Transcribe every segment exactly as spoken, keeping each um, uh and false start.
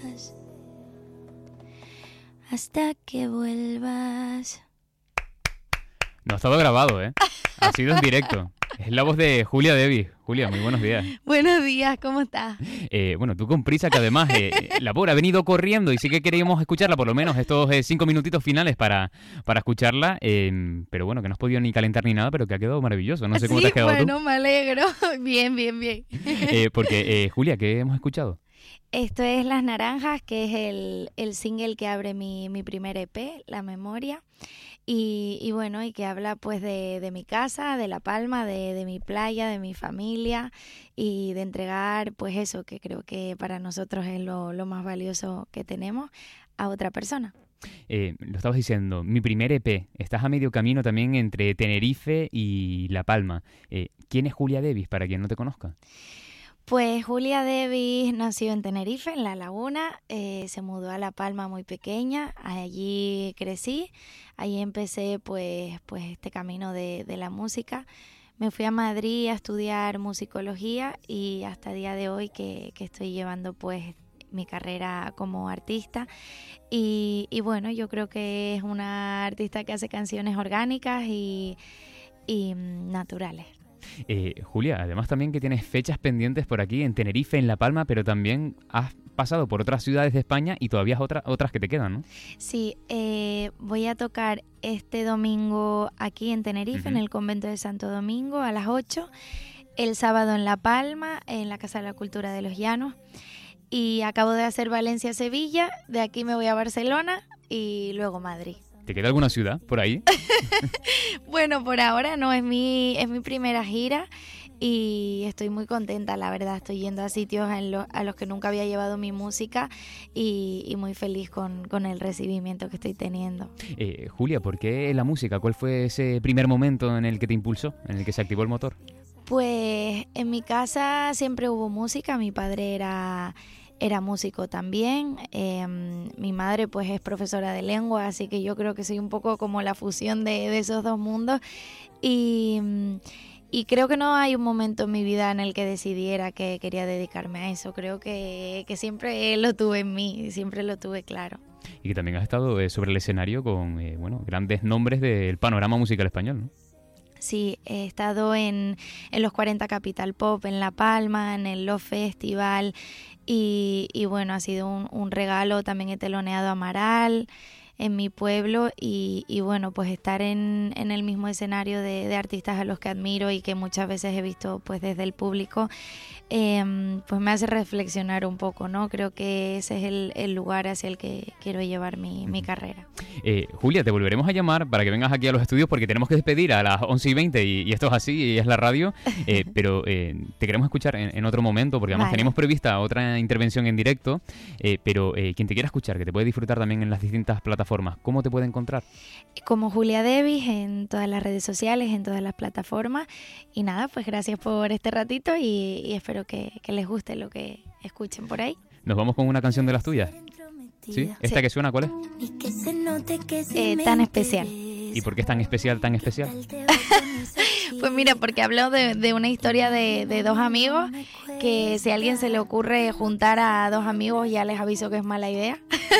hasta que vuelvas. No ha estado grabado, ¿eh? Ha sido en directo. Es la voz de Julia Devis. Julia, muy buenos días. Buenos días, ¿cómo estás? Eh, bueno, tú con prisa, que además eh, la pobre ha venido corriendo y sí que queríamos escucharla, por lo menos estos eh, cinco minutitos finales para, para escucharla, eh, pero bueno, que no has podido ni calentar ni nada, pero que ha quedado maravilloso. No sé cómo sí, te has quedado bueno, tú. me alegro. Bien, bien, bien. Eh, porque, eh, Julia, ¿qué hemos escuchado? Esto es Las Naranjas, que es el, el single que abre mi, mi primer E P, La Memoria. Y, y bueno, y que habla pues de, de mi casa, de La Palma, de, de mi playa, de mi familia y de entregar pues eso que creo que para nosotros es lo, lo más valioso que tenemos a otra persona. Eh, lo estabas diciendo, mi primer E P, estás a medio camino también entre Tenerife y La Palma. Eh, ¿Quién es Julia Devis, para quien no te conozca? Pues Julia Devis nació en Tenerife, en La Laguna, eh, se mudó a La Palma muy pequeña, allí crecí, allí empecé pues, pues este camino de, de la música. Me fui a Madrid a estudiar musicología y hasta el día de hoy que, que estoy llevando pues mi carrera como artista y, y bueno, yo creo que es una artista que hace canciones orgánicas y, y naturales. Eh, Julia, además también que tienes fechas pendientes por aquí en Tenerife, en La Palma, pero también has pasado por otras ciudades de España y todavía otra, otras que te quedan, ¿no? Sí, eh, voy a tocar este domingo aquí en Tenerife, uh-huh. en el convento de Santo Domingo a las ocho, el sábado en La Palma, en la Casa de la Cultura de los Llanos, y acabo de hacer Valencia-Sevilla, de aquí me voy a Barcelona y luego Madrid. ¿Te queda alguna ciudad por ahí? Bueno, por ahora no, es mi, es mi primera gira y estoy muy contenta, la verdad. Estoy yendo a sitios en lo, a los que nunca había llevado mi música y, y muy feliz con, con el recibimiento que estoy teniendo. Eh, Julia, ¿por qué la música? ¿Cuál fue ese primer momento en el que te impulsó, en el que se activó el motor? Pues en mi casa siempre hubo música, mi padre era... Era músico también, eh, mi madre pues es profesora de lengua, así que yo creo que soy un poco como la fusión de, de esos dos mundos y, y creo que no hay un momento en mi vida en el que decidiera que quería dedicarme a eso, creo que, que siempre lo tuve en mí, siempre lo tuve claro. Y que también has estado eh, sobre el escenario con eh, bueno, grandes nombres del panorama musical español, ¿no? Sí, he estado en, en los cuarenta Capital Pop, en La Palma, en el Love Festival y, y bueno, ha sido un, un regalo. También he teloneado a Amaral en mi pueblo y, y bueno, pues estar en, en el mismo escenario de, de artistas a los que admiro y que muchas veces he visto pues desde el público, eh, pues me hace reflexionar un poco, ¿no? Creo que ese es el, el lugar hacia el que quiero llevar mi, mi carrera. Eh, Julia, te volveremos a llamar para que vengas aquí a los estudios porque tenemos que despedir a las once y veinte y, y esto es así y es la radio, eh, pero eh, te queremos escuchar en, en otro momento porque además vale. Tenemos prevista otra intervención en directo, eh, pero eh, quien te quiera escuchar, que te puede disfrutar también en las distintas plataformas, ¿cómo te puede encontrar? Como Julia Devis en todas las redes sociales, en todas las plataformas y nada, pues gracias por este ratito y, y espero que, que les guste lo que escuchen por ahí. ¿Nos vamos con una canción de las tuyas? ¿Sí? ¿Esta sí. que suena cuál es? Eh, tan especial. ¿Y por qué es tan especial, tan especial? Pues mira, porque hablo de, de una historia de, de dos amigos que si a alguien se le ocurre juntar a dos amigos ya les aviso que es mala idea.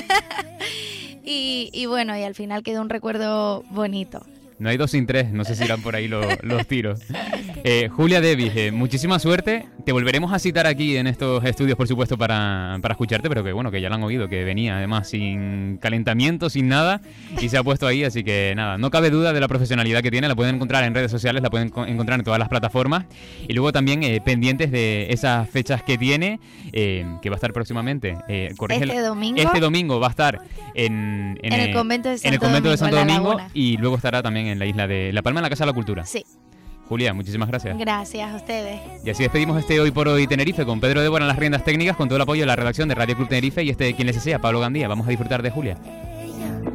y, y bueno, y al final quedó un recuerdo bonito. No hay dos sin tres, no sé si irán por ahí los, los tiros. Eh, Julia Devis, eh, muchísima suerte. Te volveremos a citar aquí en estos estudios, por supuesto, para, para escucharte, pero que bueno, que ya lo han oído, que venía además sin calentamiento, sin nada, y se ha puesto ahí, así que nada, no cabe duda de la profesionalidad que tiene, la pueden encontrar en redes sociales, la pueden co- encontrar en todas las plataformas, y luego también eh, pendientes de esas fechas que tiene, eh, que va a estar próximamente. Eh, este el, domingo. Este domingo va a estar en, en, en el convento de Santo, en el convento Domingo, de Santo Domingo, la y luego estará también en la isla de La Palma, en la Casa de la Cultura. Sí. Julia, muchísimas gracias. Gracias a ustedes. Y así despedimos este Hoy por Hoy Tenerife con Pedro Débora en las riendas técnicas, con todo el apoyo de la redacción de Radio Club Tenerife y este quien les desea, Pablo Gandía. Vamos a disfrutar de Julia.